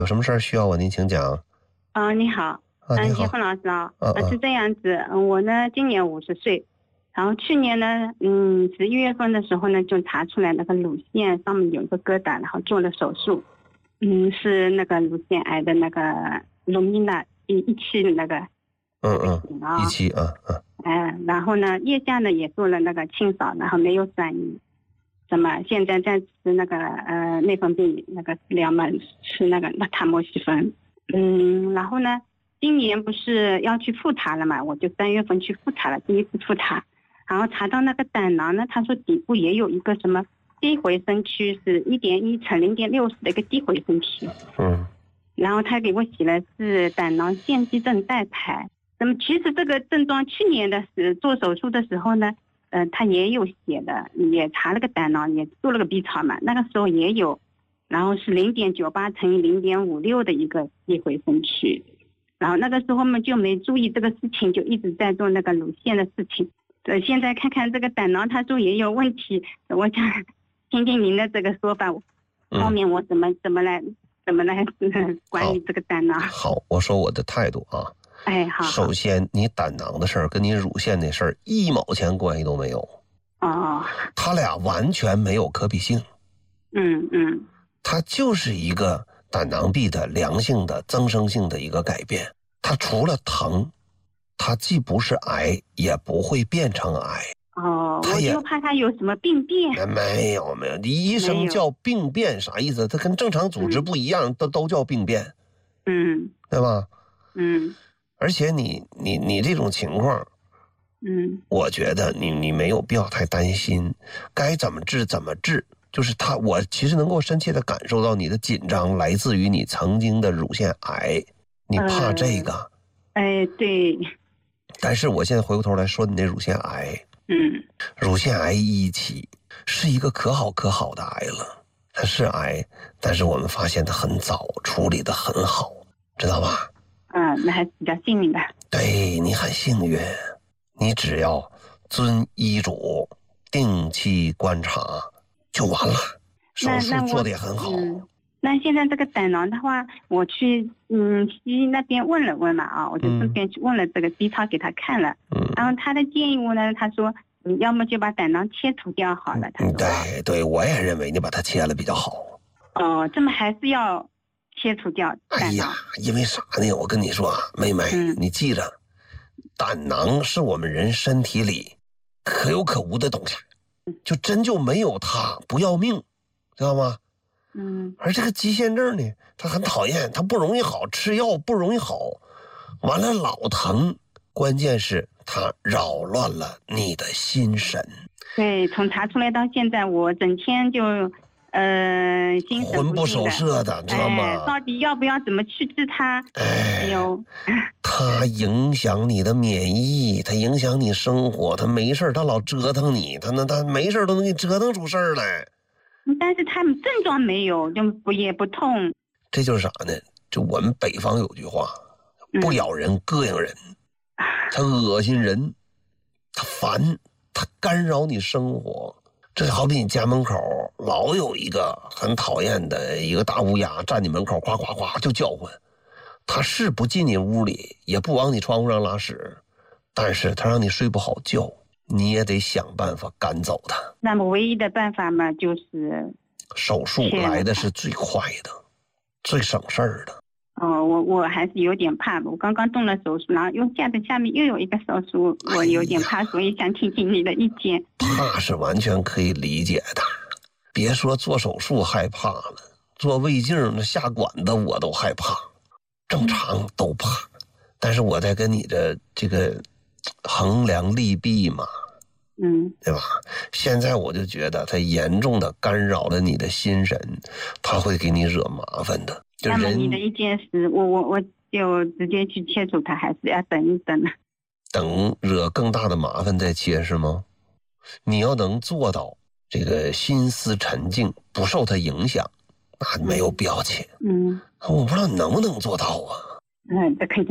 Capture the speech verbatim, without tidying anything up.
有什么事儿需要我您请讲？ 啊、呃，你好， 嗯、啊，你好， 结婚老师啊， 啊呃，是这样子，嗯，我呢今年五十岁，然后去年呢，嗯，十一月份的时候呢，就查出来那个乳腺上面有一个疙瘩，然后做了手术，嗯，是那个乳腺癌的那个乳蜜娜一一期的那个， 嗯嗯，一期啊啊， 哎，然后呢，腋下呢也做了那个清扫，然后没有转移。什么？现在在吃那个呃内分泌那个治疗嘛，吃那个那塔莫西芬。嗯，然后呢，今年不是要去复查了嘛，我就三月份去复查了，第一次复查，然后查到那个胆囊呢，他说底部也有一个什么低回声区，是一点一乘零点六十的一个低回声区。 嗯， 然后他给我写了是胆囊腺肌症带排。那么其实这个症状去年的是做手术的时候呢。呃，他也有写的，也查了个胆囊，也做了个 B 超嘛，那个时候也有，然后是零点九八乘以零点五六的一个低回声区，然后那个时候我们就没注意这个事情，就一直在做那个乳腺的事情。呃，现在看看这个胆囊，他说也有问题，我想听听您的这个说法，后面我怎么、嗯、怎么来怎么来管理这个胆囊？ 好，好，我说我的态度啊。 哎，好。 首先，你胆囊的事儿跟你乳腺的事儿一毛钱关系都没有。 哦。 他俩完全没有可比性。 嗯嗯。 它就是一个胆囊壁的良性的增生性的一个改变。它除了疼，它既不是癌，也不会变成癌。 哦，我就怕它有什么病变。 没有没有，医生叫病变啥意思？它跟正常组织不一样，嗯、都都叫病变。 嗯。 对吧？ 嗯。 而且你你你这种情况， 嗯， 我觉得你你没有必要太担心，该怎么治怎么治。就是他，我其实能够深切的感受到你的紧张来自于你曾经的乳腺癌，你怕这个。 呃、哎，对。 但是我现在回过头来说，你那乳腺癌， 嗯， 乳腺癌一期是一个可好可好的癌了，它是癌，但是我们发现它很早，处理的很好，知道吧？ 嗯，那还是比较幸运的。 对，你很幸运，你只要遵医嘱，定期观察就完了。手术做的也很好。 嗯、那现在这个胆囊的话，我去嗯西医那边问了问嘛啊，我就顺便去问了这个 B 超给他看了， 嗯， 然后他的建议我呢，他说你要么就把胆囊切除掉好了。他说对对，我也认为你把它切了比较好。 哦，这么还是要切除掉胆囊。 哎呀，因为啥呢？我跟你说，妹妹，嗯、你记着，胆囊是我们人身体里可有可无的东西，就真就没有它不要命，知道吗？ 嗯。 而这个肌腺症呢，它很讨厌，它不容易好，吃药不容易好，完了老疼，关键是它扰乱了你的心神。 对，从查出来到现在，我整天就。呃，心神魂不守舍的，知道吗、 哎？到底要不要怎么去治它？哎呦， 它影响你的免疫，它影响你生活，它没事它老折腾你，它能它没事都能给你折腾出事儿来。 但是它症状没有，就不也不痛。 这就是啥呢？就我们北方有句话，不咬人，膈应人，它恶心人，它烦，它干扰你生活。这好比你家门口老有一个很讨厌的一个大乌鸦站你门口，夸夸夸就叫唤，它是不进你屋里，也不往你窗户上拉屎，但是它让你睡不好觉，你也得想办法赶走它。 那么唯一的办法嘛，就是手术来的是最快的，最省事儿的。 哦，我我还是有点怕，我刚刚动了手术，然后又下的下面又有一个手术，我有点怕，哎、所以想听听你的意见。 怕是完全可以理解的，别说做手术害怕了，做胃镜下管子我都害怕，正常都怕。但是我在跟你的这个衡量利弊嘛， 嗯， 对吧？现在我就觉得它严重的干扰了你的心神，它会给你惹麻烦的。 那么你的意见是我我我就直接去切除它，还是要等一等呢？ 等惹更大的麻烦再切是吗？你要能做到这个心思沉静，不受它影响，那没有必要切。 嗯， 我不知道你能不能做到啊。 嗯，这肯定。